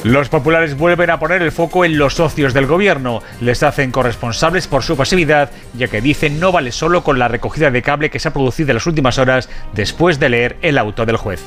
Los populares vuelven a poner el foco en los socios del gobierno. Les hacen corresponsables por su pasividad, ya que dicen no vale solo con la recogida de cable que se ha producido en las últimas horas después de leer el auto del juez.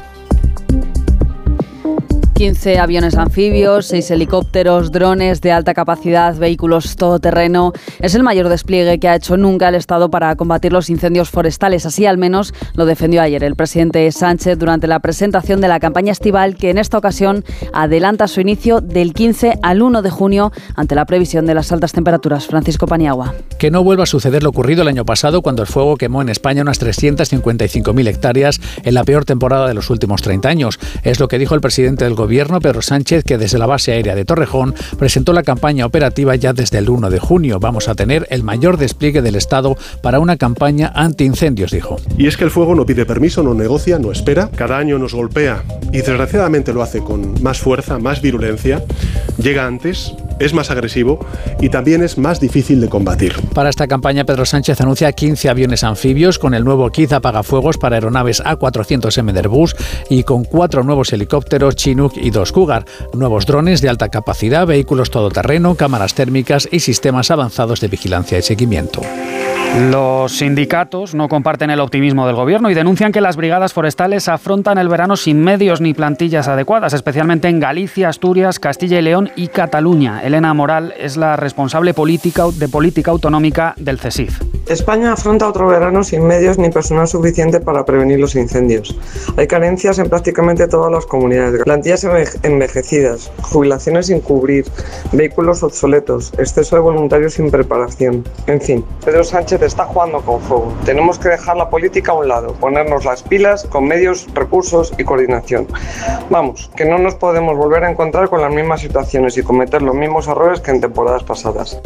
15 aviones anfibios, 6 helicópteros, drones de alta capacidad, vehículos todoterreno. Es el mayor despliegue que ha hecho nunca el Estado para combatir los incendios forestales. Así al menos lo defendió ayer el presidente Sánchez durante la presentación de la campaña estival, que en esta ocasión adelanta su inicio del 15 al 1 de junio ante la previsión de las altas temperaturas. Francisco Paniagua. Que no vuelva a suceder lo ocurrido el año pasado, cuando el fuego quemó en España unas 355.000 hectáreas en la peor temporada de los últimos 30 años. Es lo que dijo el presidente del Gobierno, Pedro Sánchez, que desde la base aérea de Torrejón presentó la campaña operativa ya desde el 1 de junio. Vamos a tener el mayor despliegue del Estado para una campaña antiincendios, dijo. Y es que el fuego no pide permiso, no negocia, no espera. Cada año nos golpea y desgraciadamente lo hace con más fuerza, más virulencia. Llega antes, es más agresivo y también es más difícil de combatir. Para esta campaña, Pedro Sánchez anuncia 15 aviones anfibios con el nuevo Kit apagafuegos para aeronaves A400M de Airbus y con 4 nuevos helicópteros Chinook y 2 Cougar, nuevos drones de alta capacidad, vehículos todoterreno, cámaras térmicas y sistemas avanzados de vigilancia y seguimiento. Los sindicatos no comparten el optimismo del gobierno y denuncian que las brigadas forestales afrontan el verano sin medios ni plantillas adecuadas, especialmente en Galicia, Asturias, Castilla y León y Cataluña. Elena Moral es la responsable de política autonómica del CESIF. España afronta otro verano sin medios ni personal suficiente para prevenir los incendios. Hay carencias en prácticamente todas las comunidades. Plantillas envejecidas, jubilaciones sin cubrir, vehículos obsoletos, exceso de voluntarios sin preparación. En fin, Pedro Sánchez está jugando con fuego. Tenemos que dejar la política a un lado, ponernos las pilas con medios, recursos y coordinación. Vamos, que no nos podemos volver a encontrar con las mismas situaciones y cometer los mismos errores que en temporadas pasadas.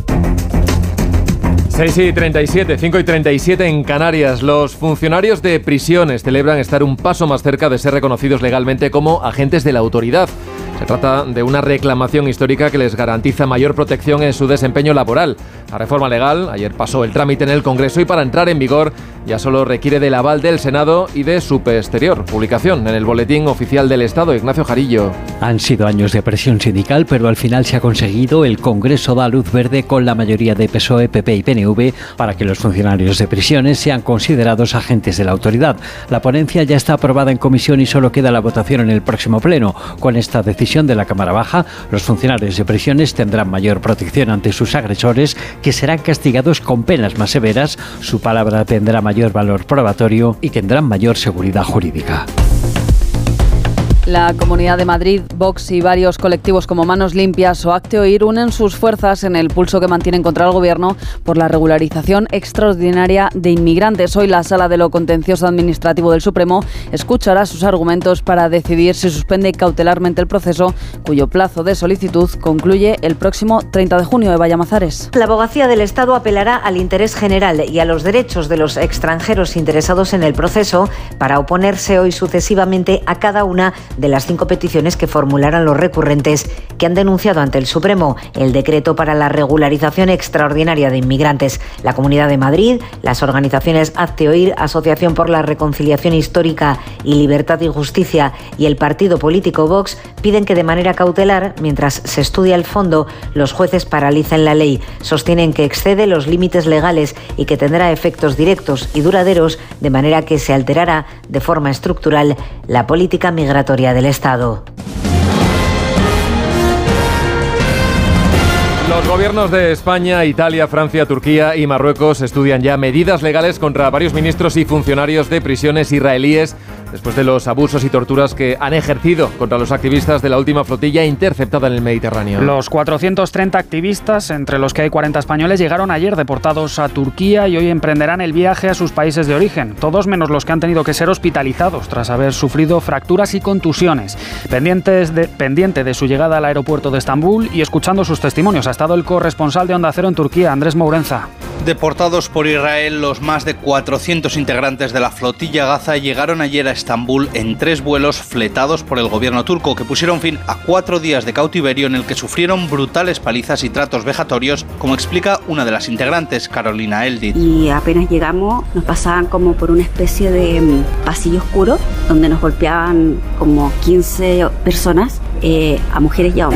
6:37, 5:37 en Canarias. Los funcionarios de prisiones celebran estar un paso más cerca de ser reconocidos legalmente como agentes de la autoridad. Se trata de una reclamación histórica que les garantiza mayor protección en su desempeño laboral. La reforma legal ayer pasó el trámite en el Congreso y para entrar en vigor ya solo requiere del aval del Senado y de su posterior publicación en el Boletín Oficial del Estado. Ignacio Jarillo. Han sido años de presión sindical, pero al final se ha conseguido. El Congreso da luz verde con la mayoría de PSOE, PP y PNV para que los funcionarios de prisiones sean considerados agentes de la autoridad. La ponencia ya está aprobada en comisión y solo queda la votación en el próximo pleno. Con esta decisión de la Cámara Baja, los funcionarios de prisiones tendrán mayor protección ante sus agresores, que serán castigados con penas más severas. Su palabra tendrá mayor valor probatorio y tendrán mayor seguridad jurídica. La Comunidad de Madrid, Vox y varios colectivos como Manos Limpias o Hazte Oír unen sus fuerzas en el pulso que mantienen contra el Gobierno por la regularización extraordinaria de inmigrantes. Hoy la Sala de lo Contencioso Administrativo del Supremo escuchará sus argumentos para decidir si suspende cautelarmente el proceso, cuyo plazo de solicitud concluye el próximo 30 de junio. Eva Llamazares. La Abogacía del Estado apelará al interés general y a los derechos de los extranjeros interesados en el proceso para oponerse hoy sucesivamente a cada una de las 5 peticiones que formularán los recurrentes que han denunciado ante el Supremo el decreto para la regularización extraordinaria de inmigrantes. La Comunidad de Madrid, las organizaciones Hazte Oír, Asociación por la Reconciliación Histórica y Libertad y Justicia y el partido político Vox piden que de manera cautelar, mientras se estudia el fondo, los jueces paralicen la ley. Sostienen que excede los límites legales y que tendrá efectos directos y duraderos, de manera que se alterará de forma estructural la política migratoria del Estado. Los gobiernos de España, Italia, Francia, Turquía y Marruecos estudian ya medidas legales contra varios ministros y funcionarios de prisiones israelíes después de los abusos y torturas que han ejercido contra los activistas de la última flotilla interceptada en el Mediterráneo. Los 430 activistas, entre los que hay 40 españoles, llegaron ayer deportados a Turquía y hoy emprenderán el viaje a sus países de origen, todos menos los que han tenido que ser hospitalizados tras haber sufrido fracturas y contusiones. Pendiente de su llegada al aeropuerto de Estambul y escuchando sus testimonios ha estado el corresponsal de Onda Cero en Turquía, Andrés Mourenza. Deportados por Israel, los más de 400 integrantes de la flotilla Gaza llegaron ayer a Estambul en 3 vuelos fletados por el gobierno turco que pusieron fin a 4 días de cautiverio en el que sufrieron brutales palizas y tratos vejatorios, como explica una de las integrantes, Carolina Eldit. Y apenas llegamos nos pasaban como por una especie de pasillo oscuro donde nos golpeaban como 15 personas, a mujeres y a hombres.